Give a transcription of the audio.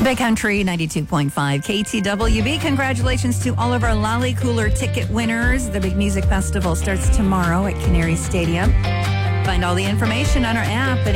Big Country 92.5 KTWB. Congratulations to all of our Lolly Cooler ticket winners. The Big Music Festival starts tomorrow at Canary Stadium. Find all the information on our app at